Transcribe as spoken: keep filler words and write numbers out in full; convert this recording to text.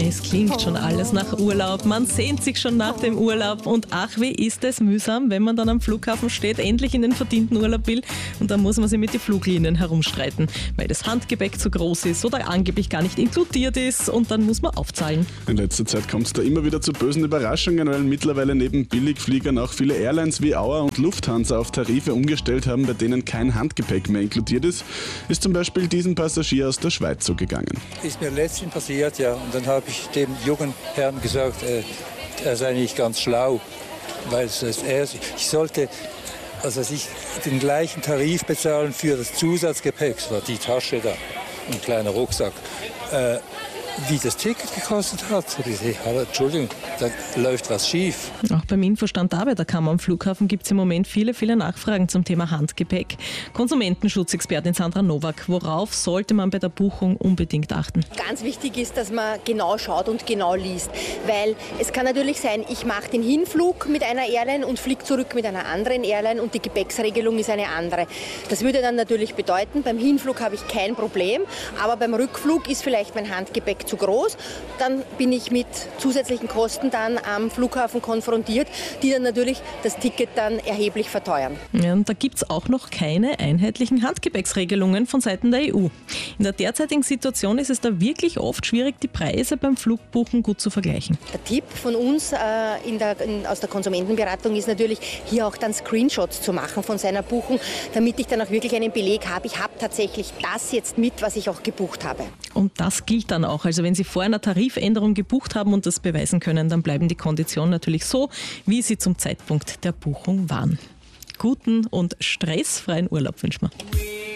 Es klingt schon alles nach Urlaub, man sehnt sich schon nach dem Urlaub und ach, wie ist es mühsam, wenn man dann am Flughafen steht, endlich in den verdienten Urlaub will und dann muss man sich mit den Fluglinien herumstreiten, weil das Handgepäck zu groß ist oder angeblich gar nicht inkludiert ist und dann muss man aufzahlen. In letzter Zeit kommt es da immer wieder zu bösen Überraschungen, weil mittlerweile neben Billigfliegern auch viele Airlines wie Auer und Lufthansa auf Tarife umgestellt haben, bei denen kein Handgepäck mehr inkludiert ist. Ist zum Beispiel diesem Passagier aus der Schweiz so gegangen. Ist mir letztens passiert, ja, und dann habe ich dem jungen Herrn gesagt, äh, er sei nicht ganz schlau, weil es, er, ich sollte also ich den gleichen Tarif bezahlen für das Zusatzgepäck, das war die Tasche da, ein kleiner Rucksack. Äh, wie das Ticket gekostet hat. Entschuldigung, da läuft was schief. Auch beim Infostand der Arbeiterkammer am Flughafen gibt es im Moment viele, viele Nachfragen zum Thema Handgepäck. Konsumentenschutzexpertin Sandra Nowak, worauf sollte man bei der Buchung unbedingt achten? Ganz wichtig ist, dass man genau schaut und genau liest, weil es kann natürlich sein, ich mache den Hinflug mit einer Airline und fliege zurück mit einer anderen Airline und die Gepäcksregelung ist eine andere. Das würde dann natürlich bedeuten, beim Hinflug habe ich kein Problem, aber beim Rückflug ist vielleicht mein Handgepäck zu groß, dann bin ich mit zusätzlichen Kosten dann am Flughafen konfrontiert, die dann natürlich das Ticket dann erheblich verteuern. Ja, und da gibt es auch noch keine einheitlichen Handgepäcksregelungen von Seiten der E U. In der derzeitigen Situation ist es da wirklich oft schwierig, die Preise beim Flugbuchen gut zu vergleichen. Der Tipp von uns äh, in der, in, aus der Konsumentenberatung ist natürlich, hier auch dann Screenshots zu machen von seiner Buchung, damit ich dann auch wirklich einen Beleg habe. Ich habe tatsächlich das jetzt mit, was ich auch gebucht habe. Und das gilt dann auch. Also wenn Sie vor einer Tarifänderung gebucht haben und das beweisen können, dann bleiben die Konditionen natürlich so, wie sie zum Zeitpunkt der Buchung waren. Guten und stressfreien Urlaub wünschen wir.